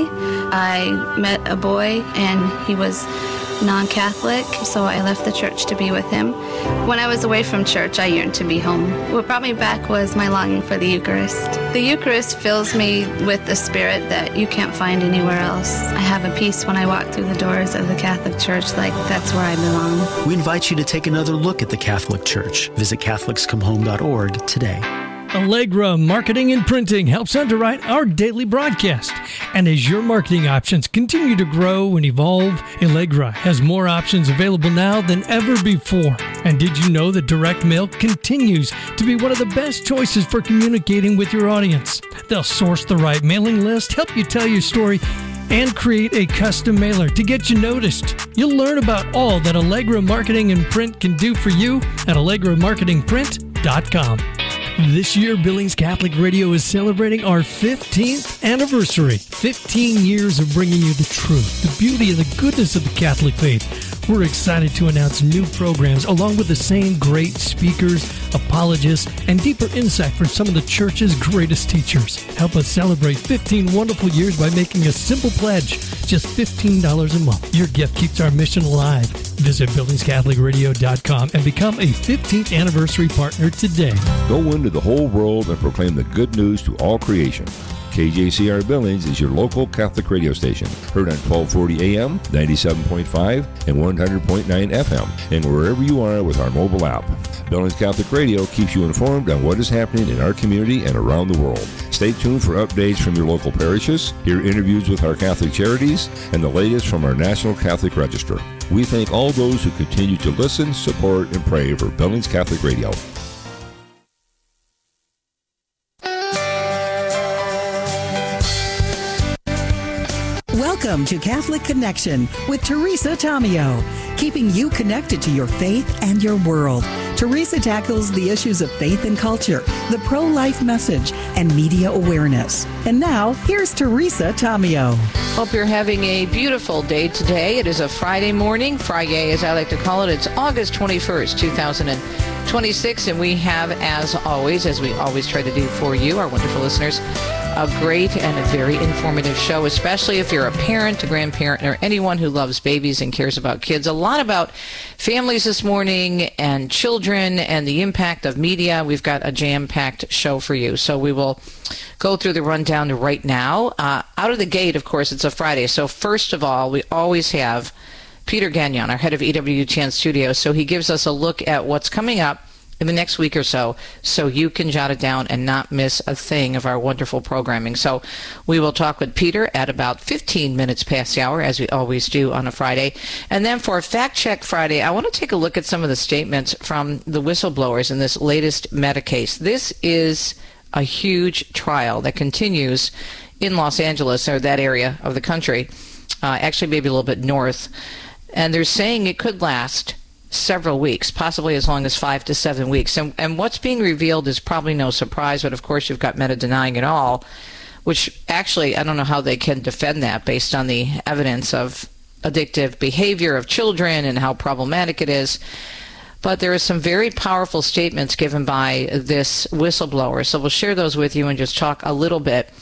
I met a boy and he was non-Catholic, so I left the church to be with him. When I was away from church, I yearned to be home. What brought me back was my longing for the Eucharist. The Eucharist fills me with the spirit that you can't find anywhere else. I have a peace when I walk through the doors of the Catholic Church, like that's where I belong. We invite you to take another look at the Catholic Church. Visit Catholics Come Home dot org today. Allegra Marketing and Printing helps underwrite our daily broadcast. And as your marketing options continue to grow and evolve, Allegra has more options available now than ever before. And did you know that direct mail continues to be one of the best choices for communicating with your audience? They'll source the right mailing list, help you tell your story, and create a custom mailer to get you noticed. You'll learn about all that Allegra Marketing and Print can do for you at allegra marketing print dot com. This year, Billings Catholic Radio is celebrating our fifteenth anniversary. fifteen years of bringing you the truth, the beauty, and the goodness of the Catholic faith. We're excited to announce new programs along with the same great speakers, apologists, and deeper insight from some of the church's greatest teachers. Help us celebrate fifteen wonderful years by making a simple pledge, just fifteen dollars a month. Your gift keeps our mission alive. Visit billings catholic radio dot com and become a fifteenth anniversary partner today. Go into the whole world and proclaim the good news to all creation. K J C R Billings is your local Catholic radio station, heard on twelve forty A M, ninety-seven point five, and one hundred point nine F M, and wherever you are with our mobile app. Billings Catholic Radio keeps you informed on what is happening in our community and around the world. Stay tuned for updates from your local parishes, hear interviews with our Catholic charities, and the latest from our National Catholic Register. We thank all those who continue to listen, support, and pray for Billings Catholic Radio. Welcome to Catholic Connection with Teresa Tomeo, keeping you connected to your faith and your world. Teresa tackles the issues of faith and culture, the pro-life message, and media awareness. And now, here's Teresa Tomeo. Hope you're having a beautiful day today. It is a Friday morning, Friday as I like to call it. It's August twenty-first, two thousand twenty-six, and we have, as always, as we always try to do for you, our wonderful listeners, a great and a very informative show, especially if you're a parent, a grandparent, or anyone who loves babies and cares about kids. A lot about families this morning and children and the impact of media. We've got a jam-packed show for you. So we will go through the rundown right now. Uh, out of the gate, of course, it's a Friday. So first of all, we always have Peter Gagnon, our head of E W T N Studios. So he gives us a look at what's coming up in the next week or so, so you can jot it down and not miss a thing of our wonderful programming. So we will talk with Peter at about fifteen minutes past the hour, as we always do on a Friday. And then for Fact Check Friday, I want to take a look at some of the statements from the whistleblowers in this latest Meta case. This is a huge trial that continues in Los Angeles, or that area of the country, uh, actually maybe a little bit north. And they're saying it could last several weeks, possibly as long as five to seven weeks. And, and what's being revealed is probably no surprise, but of course you've got Meta denying it all, which actually I don't know how they can defend that based on the evidence of addictive behavior of children and how problematic it is. But there are some very powerful statements given by this whistleblower. So we'll share those with you and just talk a little bit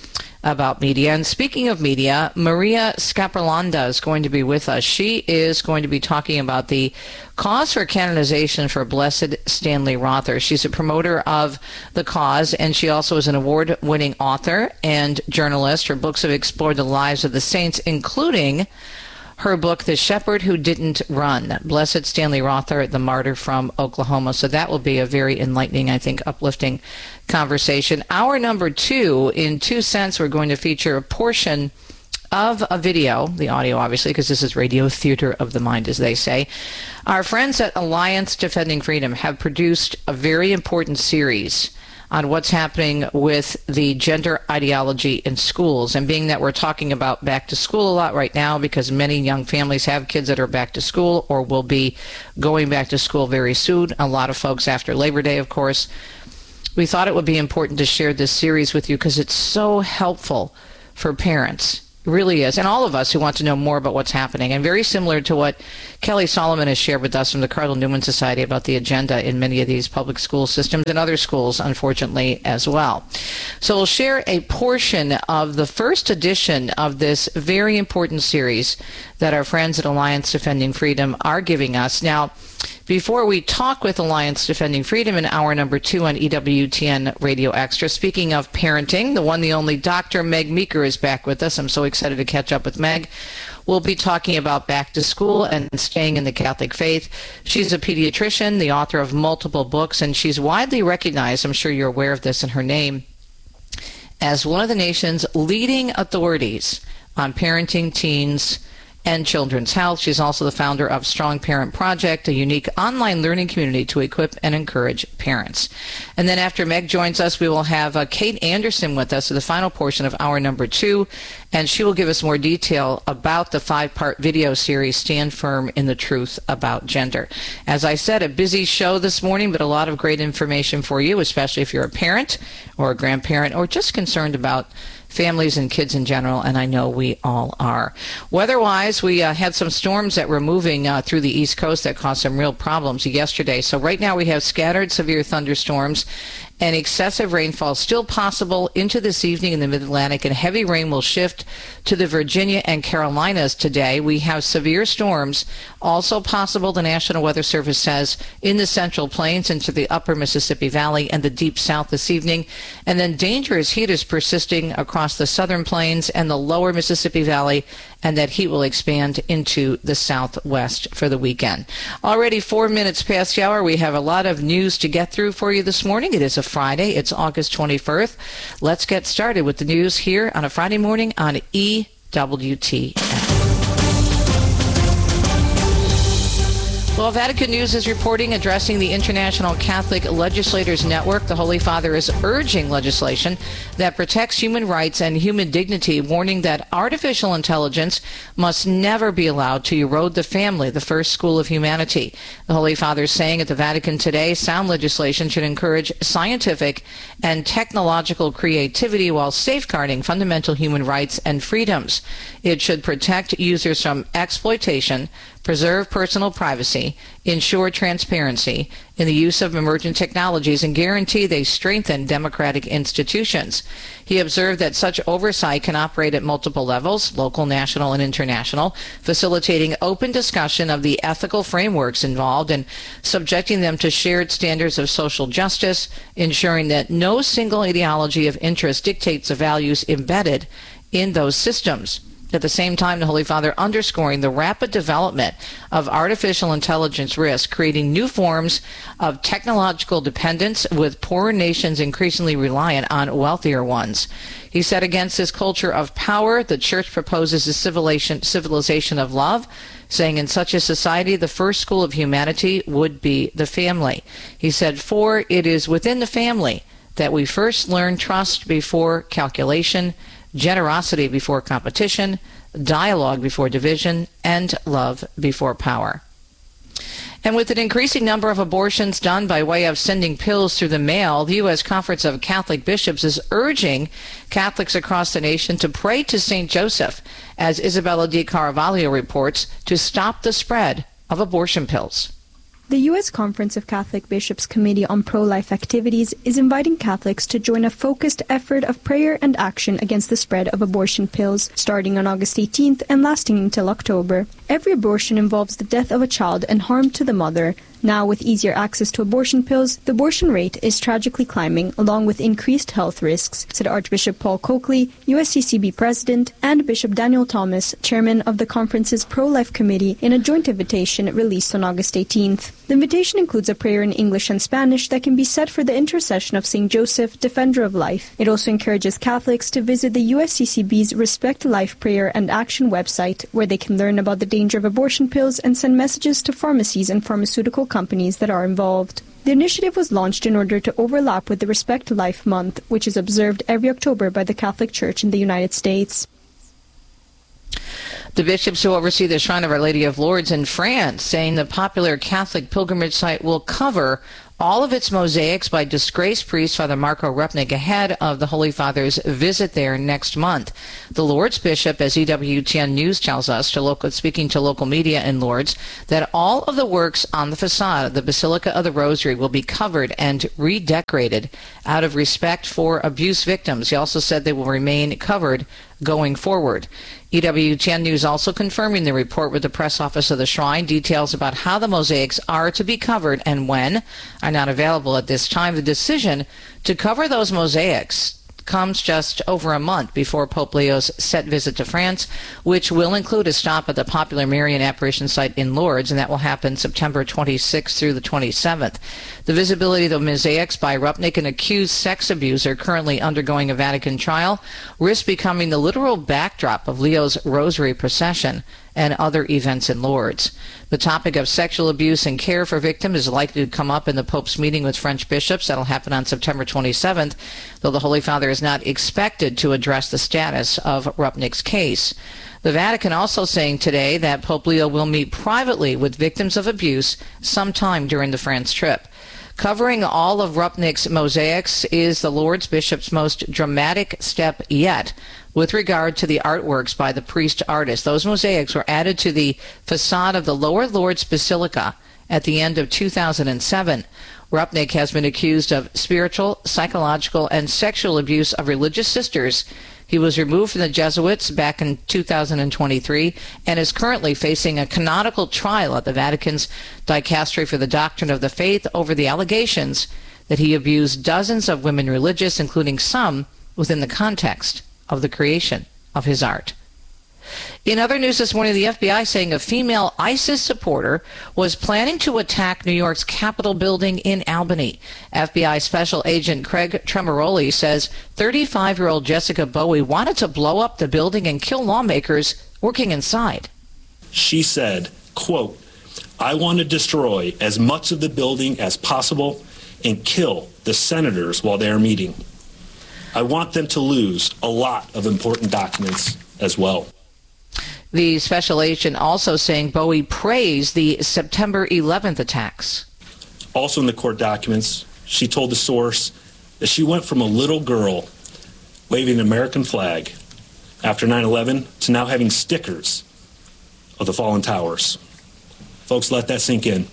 about media. And speaking of media, Maria Scaparlanda is going to be with us. She is going to be talking about the cause for canonization for Blessed Stanley Rother. She's a promoter of the cause, and she also is an award-winning author and journalist. Her books have explored the lives of the saints, including her book, The Shepherd Who Didn't Run, Blessed Stanley Rother, the martyr from Oklahoma. So that will be a very enlightening, I think, uplifting conversation. Hour number two, in two cents, we're going to feature a portion of a video, the audio obviously, because this is radio theater of the mind, as they say. Our friends at Alliance Defending Freedom have produced a very important series on what's happening with the gender ideology in schools. And being that we're talking about back to school a lot right now, because many young families have kids that are back to school or will be going back to school very soon, a lot of folks after Labor Day, of course, we thought it would be important to share this series with you because it's so helpful for parents. It really is. And all of us who want to know more about what's happening. And very similar to what Kelly Solomon has shared with us from the Cardinal Newman Society about the agenda in many of these public school systems and other schools, unfortunately, as well. So we'll share a portion of the first edition of this very important series that our friends at Alliance Defending Freedom are giving us. Now, before we talk with Alliance Defending Freedom in hour number two on E W T N Radio Extra, speaking of parenting, the one, the only Doctor Meg Meeker is back with us. I'm so excited to catch up with Meg. We'll be talking about back to school and staying in the Catholic faith. She's a pediatrician, the author of multiple books, and she's widely recognized, I'm sure you're aware of this in her name, as one of the nation's leading authorities on parenting, teens, and children's health. She's also the founder of Strong Parent Project, a unique online learning community to equip and encourage parents. And then after Meg joins us, we will have uh, Kate Anderson with us for the final portion of hour number two, and she will give us more detail about the five-part video series, Stand Firm in the Truth About Gender. As I said, a busy show this morning, but a lot of great information for you, especially if you're a parent or a grandparent or just concerned about families and kids in general, and I know we all are. Weather-wise, we uh, had some storms that were moving uh, through the East Coast that caused some real problems yesterday. So right now we have scattered severe thunderstorms and excessive rainfall still possible into this evening in the Mid-Atlantic, and heavy rain will shift to the Virginia and Carolinas today. We have severe storms also possible, the National Weather Service says, in the Central Plains into the upper Mississippi Valley and the Deep South this evening. And then dangerous heat is persisting across the Southern Plains and the lower Mississippi Valley, and that heat will expand into the Southwest for the weekend. Already four minutes past the hour. We have a lot of news to get through for you this morning. It is a Friday. It's August twenty-first. Let's get started with the news here on a Friday morning on E W T N. Well, Vatican News is reporting, addressing the International Catholic Legislators Network. The Holy Father is urging legislation that protects human rights and human dignity, warning that artificial intelligence must never be allowed to erode the family, the first school of humanity. The Holy Father is saying at the Vatican today, sound legislation should encourage scientific and technological creativity while safeguarding fundamental human rights and freedoms. It should protect users from exploitation, preserve personal privacy, ensure transparency in the use of emergent technologies, and guarantee they strengthen democratic institutions. He observed that such oversight can operate at multiple levels, local, national, and international, facilitating open discussion of the ethical frameworks involved and subjecting them to shared standards of social justice, ensuring that no single ideology of interest dictates the values embedded in those systems. At the same time, the Holy Father underscoring the rapid development of artificial intelligence risk, creating new forms of technological dependence, with poorer nations increasingly reliant on wealthier ones. He said against this culture of power, the Church proposes a civilization, civilization of love, saying in such a society, the first school of humanity would be the family. He said, for it is within the family that we first learn trust before calculation, generosity before competition, dialogue before division, and love before power. And with an increasing number of abortions done by way of sending pills through the mail, the U S Conference of Catholic Bishops is urging Catholics across the nation to pray to Saint Joseph, as Isabella Di Carvalho reports, to stop the spread of abortion pills. The U S Conference of Catholic Bishops Committee on Pro-Life Activities is inviting Catholics to join a focused effort of prayer and action against the spread of abortion pills, starting on August eighteenth and lasting until October. Every abortion involves the death of a child and harm to the mother. Now, with easier access to abortion pills, the abortion rate is tragically climbing, along with increased health risks, said Archbishop Paul Coakley, U S C C B President, and Bishop Daniel Thomas, Chairman of the conference's Pro-Life Committee, in a joint invitation released on August eighteenth. The invitation includes a prayer in English and Spanish that can be said for the intercession of Saint Joseph, Defender of Life. It also encourages Catholics to visit the U S C C B's Respect Life Prayer and Action website, where they can learn about the danger of abortion pills and send messages to pharmacies and pharmaceutical companies that are involved. The initiative was launched in order to overlap with the Respect Life Month, which is observed every October by the Catholic Church in the United States. The bishops who oversee the Shrine of Our Lady of Lourdes in France saying the popular Catholic pilgrimage site will cover all of its mosaics by disgraced priest Father Marco Rupnik ahead of the Holy Father's visit there next month. The Lourdes bishop, as E W T N News tells us, to local, speaking to local media in Lourdes, that all of the works on the facade of the Basilica of the Rosary will be covered and redecorated out of respect for abuse victims. He also said they will remain covered going forward. E W T N News also confirming the report with the press office of the shrine. Details about how the mosaics are to be covered and when are not available at this time. The decision to cover those mosaics comes just over a month before Pope Leo's set visit to France, which will include a stop at the popular Marian apparition site in Lourdes, and that will happen September twenty-sixth through the twenty-seventh. The visibility of the mosaics by Rupnik, an accused sex abuser currently undergoing a Vatican trial, risks becoming the literal backdrop of Leo's Rosary procession and other events in Lourdes. The topic of sexual abuse and care for victims is likely to come up in the Pope's meeting with French bishops. That'll happen on September twenty-seventh, though the Holy Father is not expected to address the status of Rupnik's case. The Vatican also saying today that Pope Leo will meet privately with victims of abuse sometime during the France trip. Covering all of Rupnik's mosaics is the Lourdes bishop's most dramatic step yet with regard to the artworks by the priest artist. Those mosaics were added to the facade of the Lower Lourdes Basilica at the end of two thousand seven. Rupnik has been accused of spiritual, psychological, and sexual abuse of religious sisters. He was removed from the Jesuits back in two thousand twenty-three and is currently facing a canonical trial at the Vatican's Dicastery for the Doctrine of the Faith over the allegations that he abused dozens of women religious, including some within the context of the creation of his art. In other news this morning, the F B I saying a female ISIS supporter was planning to attack New York's Capitol building in Albany. F B I Special Agent Craig Tremoroli says thirty-five-year-old Jessica Bowie wanted to blow up the building and kill lawmakers working inside. She said, quote, "I want to destroy as much of the building as possible and kill the senators while they are meeting. I want them to lose a lot of important documents as well." The special agent also saying Bowie praised the September eleventh attacks. Also in the court documents, she told the source that she went from a little girl waving an American flag after nine eleven to now having stickers of the fallen towers. Folks, let that sink in.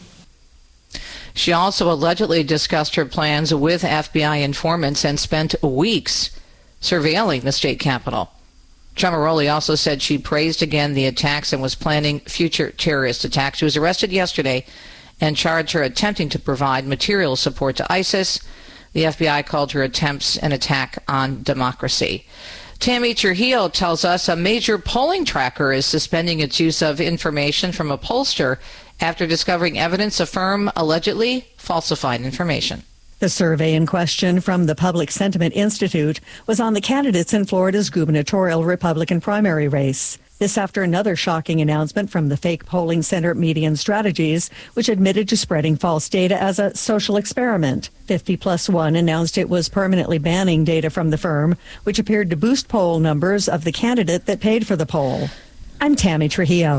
She also allegedly discussed her plans with F B I informants and spent weeks surveilling the state capitol. Tremoroli also said she praised again the attacks and was planning future terrorist attacks. She was arrested yesterday and charged her attempting to provide material support to ISIS. The F B I called her attempts an attack on democracy. Tammy Trujillo tells us a major polling tracker is suspending its use of information from a pollster after discovering evidence a firm allegedly falsified information. The survey in question from the Public Sentiment Institute was on the candidates in Florida's gubernatorial Republican primary race. This after another shocking announcement from the fake polling center Median Strategies, which admitted to spreading false data as a social experiment. fifty plus one announced it was permanently banning data from the firm, which appeared to boost poll numbers of the candidate that paid for the poll. I'm Tammy Trujillo.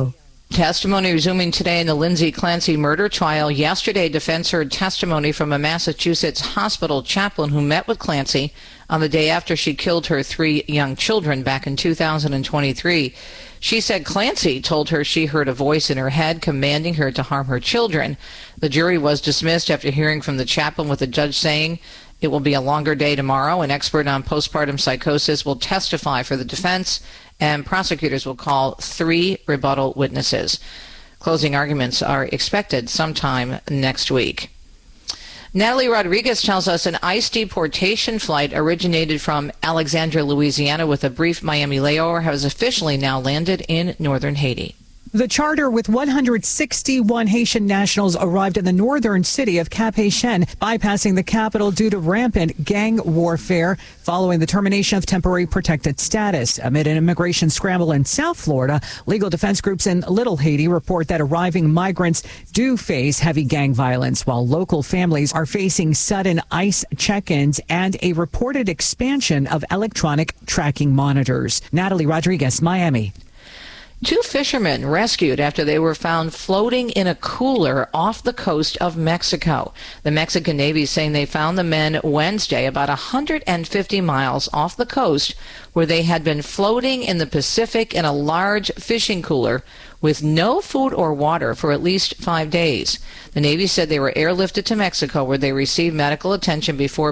Testimony resuming today in the Lindsay Clancy murder trial. Yesterday, defense heard testimony from a Massachusetts hospital chaplain who met with Clancy on the day after she killed her three young children back in two thousand twenty-three. She said Clancy told her she heard a voice in her head commanding her to harm her children. The jury was dismissed after hearing from the chaplain, with the judge saying it will be a longer day tomorrow. An expert on postpartum psychosis will testify for the defense, and prosecutors will call three rebuttal witnesses. Closing arguments are expected sometime next week. Natalie Rodriguez tells us an ICE deportation flight originated from Alexandria, Louisiana, with a brief Miami layover has officially now landed in northern Haiti. The charter with one hundred sixty-one Haitian nationals arrived in the northern city of Cap-Haïtien, bypassing the capital due to rampant gang warfare following the termination of temporary protected status. Amid an immigration scramble in South Florida, legal defense groups in Little Haiti report that arriving migrants do face heavy gang violence, while local families are facing sudden ICE check-ins and a reported expansion of electronic tracking monitors. Natalie Rodriguez, Miami. Two fishermen rescued after they were found floating in a cooler off the coast of Mexico. The Mexican Navy is saying they found the men Wednesday about one hundred fifty miles off the coast, where they had been floating in the Pacific in a large fishing cooler with no food or water for at least five days. The Navy said they were airlifted to Mexico, where they received medical attention before